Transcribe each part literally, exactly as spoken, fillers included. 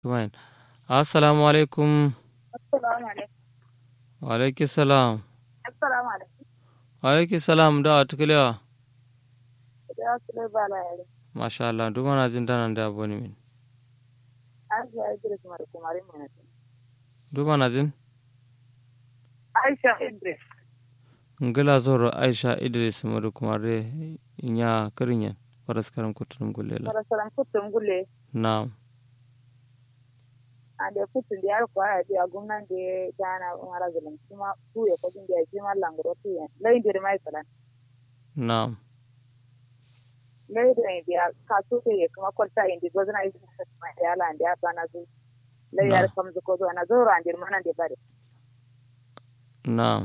Kumain. Assalamu alaikum. Assalamu alaikum. Wa alaikum salam. Assalamu alaikum. Wa alaikum salam da atukalewa. Ya sule bala yare. Masha Allah, duk mana jin danan da abu ne min. Aisha Idris mara kumari mai nace. Duk mana jin? Aisha Idris. Ngila zoro Aisha Idris madu kumare inya karinyan paras karam kutunum gulela. Mara saran kutun gule. Naam. Ande kutun da yar kwaya biya gwamnan da dana mara zulum kuma su ya kudin da ji mallan garo tu ya. Lai dir mai salan. Naam. Lai da biya ka so ke kuma kwalta indi gozna isi mai ya lan da bana zu. Lai yar kam zu ko zo na zo ran dir manan da bare. Naam.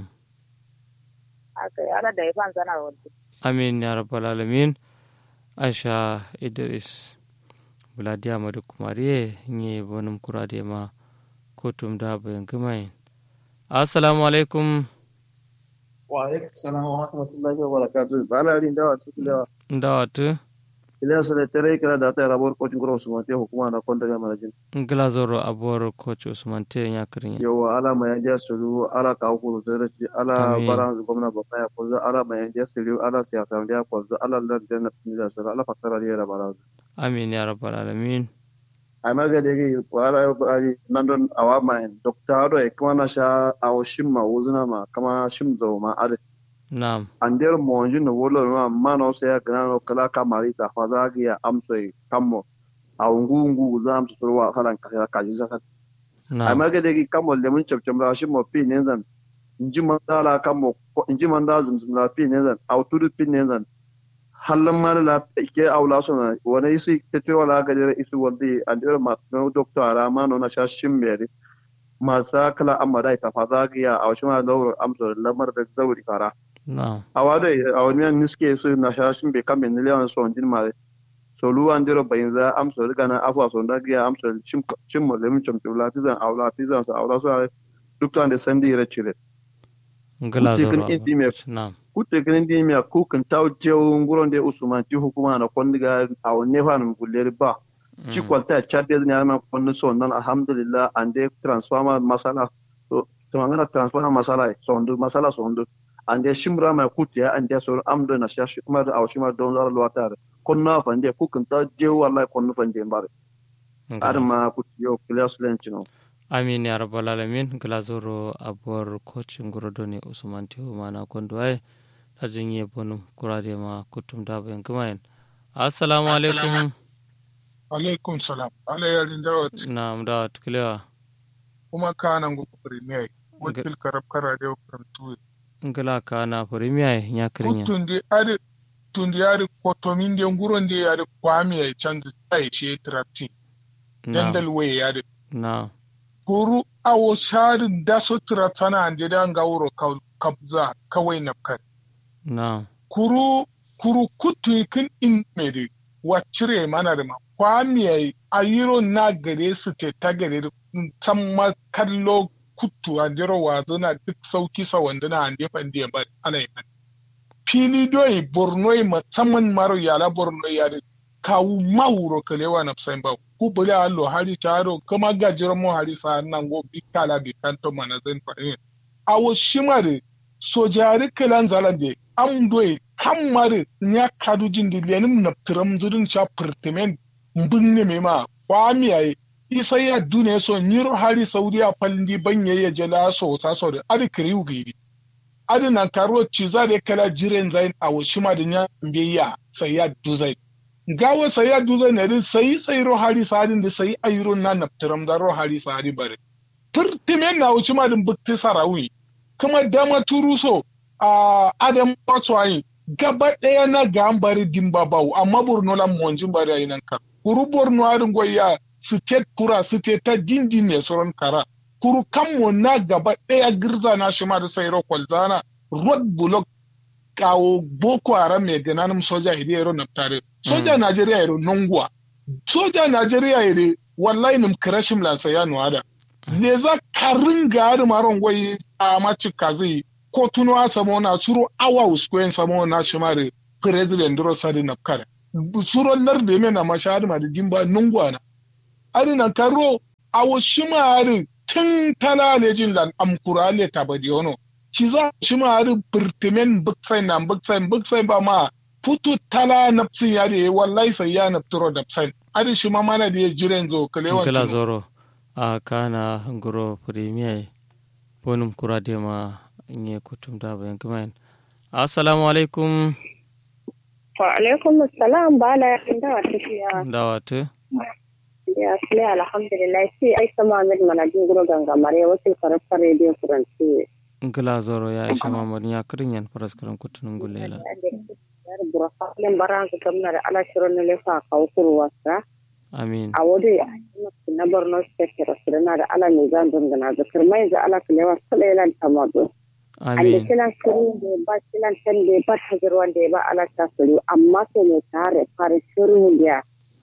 Aka ala da ifan sana wadi. Amin ya rabbal alamin. Aisha Idris Buladiya madu kumare nye bonum kurade ma kotum da bayan gamayin. Assalamu alaikum. Wa alaikum salam wa rahmatullahi wa barakatuh. Bala rin dawa cikin dawa. Dawa tu? Ila sala tare kira da ta rabuwar kocin gura Usman te hukuma na kwanta ga marajin. Ngila zoro abuwar coach Usman te ya kirin. Yawa ala mai yanzu sulu ala ka ku da zarafi ala baran gwamna babba ya kullu ala mai yanzu sulu ala siyasa da kullu ala ladda na da sala ala fatara da baran. Amin ya rabbal alamin. Ama ga dege wala ali nandon awama doctor e kuma na sha awshim ma wuzuna ma kama shim zo ma ade. Naam. Andir monji no wolo ma mano se ya gana kala kamari ta faza ya amsoi kammo aungu ngu zam su wa halan ka ka ji zaka. Naam. Ama ga dege kammo le mun chapcham ra shim mo pi ne zan inji mandala kammo inji manda zum zum la pi ne zan autudu pi ne zan hallan mara la ke aula sona wani isi ke tiro la ga dere isu wadi andir ma no doctor ara ma no na sha shimbere masa kala amara ta faza ya awshima dawro amso lamar da zawri kara Naam. awado awon niske su na sha shimbe kamen miliyan so din ma so lu andiro bayinza amso riga na afwa so da ya amso shim shim mo lemin chum la pizan awla pizan so awla so doctor da sandi re chile Ngila zoro. Naam. Kutte kan ndi mi ku kan taw jew nguronde usman ti hukuma na kondiga aw nefan guleri ba ci kwalta chade ni ama konno so nan alhamdulillah ande transformer masala so to ngana transformer masala so ndo masala so ndo ande shimra ma kutte ande so amdo na shashi kuma da aw shima don zar lwatar konno fande ku kan taw jew wallahi konno fande mbare arma kutte yo class lenchino. Amin ya rabbal alamin. Ngila zoro abuwar coach ngurodoni Usman te mana kondo ai ajin ye bonum kurade ma kutum da bayan gamayin. Assalamu alaikum. Alaikum salam. Ala yarin dawat. Na'am dawat kilewa. Kuma kana ngu premier. Wakil karab kara da kan tuwe. Ngila kana premier ya kirin. Tundi ari tundi ari kotomin de nguron de ari kwami ai chanzu tai ce trapti. Dandal we yari. Na. Kuru awo sharin da so tratana ande da ngawro kabza kawai nafkat. Na. Kuru kuru kutu kin in mede wacire mana da ma kwamiye ayiro na gare su te ta gare samma kallo kutu a jiro wazo na duk sauki sa wanda na ande fande ba ana yi fili doyi borno yi musamman maro yala borno ya da kawu mauro kalewa na fsain ba ku bule allo hari taro kuma gajiro mo hari sa nan go bikala bi kanto mana zan fa awo shimare sojari kalan zalande am doyi kammare nya kadujin di lenim na tram zudun cha pertement mbinne mema kwami ai isa ya dune so nyiro hari saudiya falndi banye ya jela so sa so da adi kriu gidi adi nan karo ciza de kala jiren zain awo shima da nya mbeya sai ya duzai gawo sai ya duzai ne din sai sai ro hari sadin da sai ayro na na tram da ro hari sadi bare pertement na shima din butti sarawi kuma dama turuso a adam watswai gaba ɗaya na gambari dimba bau amma borno la monjin bari ayi nan ka kuru borno arin goya state kura state ta dindi ne soron kara kuru kammo na gaba ɗaya girza na shi ma da sayro kwalzana road block kawo boko haram me gananum soja hidero naftare soja Najeriya yero nongwa soja Najeriya yere wallahi nim krashim lan sayanu ada leza karin gari maron goyi a maci kazi ko tuno a samo na suro awa uskwen samo na shimare president duro sadi na kare suro lar de me na mashari ma da gimba nungwana ari nan karo awo shima ari tun tala lejin lan amkurale tabadiono ciza shima ari birtimen buksai nan buksai buksai ba ma putu tala napsin yare wallahi sai ya napturo dapsai ari shima mana da jiren zo kalewan kala zoro a kana ngoro premier bonum kurade ma nye kutum da bayan kuma assalamu alaikum wa alaikum assalam bala inda wata fiya da wata ya sile alhamdulillah sai ai sama med manajin guro ganga mare wasu karafar radio kuranci ngala zoro ya aisha mamad ya kirin yan faras karan kutunun gulela yar burafalen baran su kamna da ala shirin ne lefa kawkuru wasa amin a wode na borno state rasulullahi da ala ne zan dungana zakar mai za ala kulewa salailan tamado amin ande kilan shirin da ba kilan tan da ba hajar wanda ba ala ta suru amma sai ne tare fare shirin da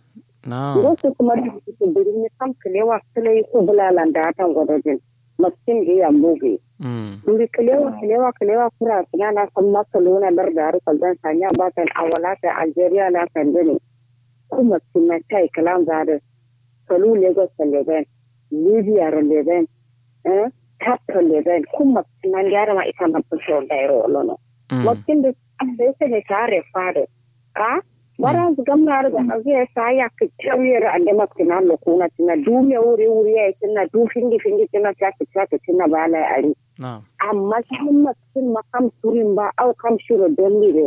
na wasu kuma da su birni kam kulewa salai ko bulalan da tan godojin maskin da ya muge duri kulewa kulewa kulewa kura kana na san masalona dar da har kaldan sanya ba kan awala ta Algeria la kan dane kuma sunna tai kalam zare salu Lagos leben Libya leben eh tappa leben kuma nan gara ma ita na fito da yaro lono maskin da sai sai tare fare ka bara gamna da aziya sai ya kiciyar ande makina lokuna tina dumiya wuri wuri ya tina du fingi fingi tina ta ta tina bala ari amma shin makin makam turin ba au kam shiro don libe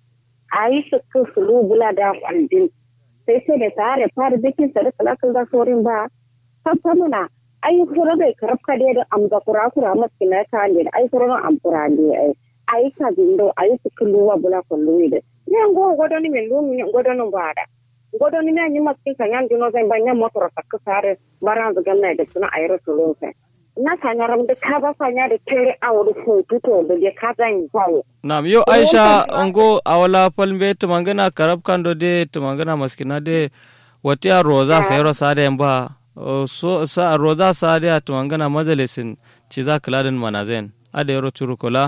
ayi su kusulu bula da kwaldin sai sai da tare fara bikin sa da kalakal da sorin ba tabbana ai kura da karafka da amza kura kura makina ta ne ai kura amfura ne ai ai ka dindo ai su kuluwa bula kullu ne ne ngo godo ni men lumi godo no bada godo ni men nyima kika nyan dino zan banya motor takka sare baran zagan na da suna ayro tulun sai na sanya ram da ka ba sanya da tere awru ko tuto da je ka zan bawo nam yo aisha ngo awala palmbe tumangana karab kando de tumangana maskina de watia roza sayro sade mba so sa roza sade tumangana majalisin ciza kladen manazen ade yoro churukola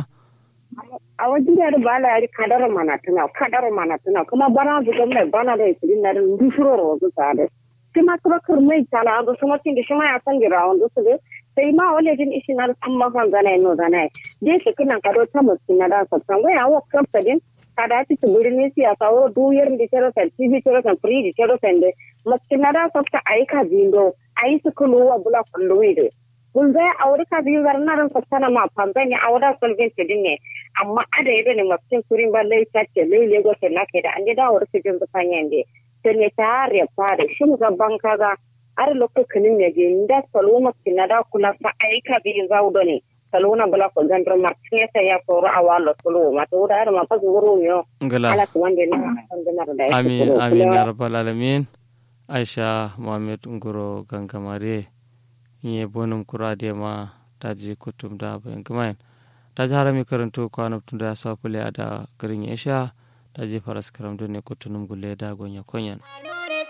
a wajen da bala ya kadar mana tana kadar mana tana kuma bana zuga mai bana da isirin na dufuro rozu tare kuma kuma kurmai tala ga kuma kin da shi ma ya san gira wanda su sai ma wale jin ishi na amma kan zana no zana dai shi kina kado ta musin na da sabtan waya wa kamta din kada ci birni siyasa wo duyar da tero san tv tero san free da tero san da musin na da sabta aika jindo ai su kuluwa bula kullu ide kun zai aure ka biyu garnaran fassara ma fanzan ya aure solvent din ne amma ada yadda ne masu kurin ba lai tace lai lego sai nake da an da aure su jin zufan yande sai ne tare fare shin gaban kaga ar lokacin ne je inda saloma kina da kula fa aika biyu zaudo ne salona bala ko gandro martin sai ya foro awalo solo ma to da ma fa zuru yo ala ko wande ne da amin amin ya rabbal alamin aisha muhammad ngoro gangamare nye bonum kurade ma taji kutum da bayan kumain taji harami karanto kwanab tunda ya sa kule ada garin isha taji faras karam dunne kutunum gulle da gonya konyan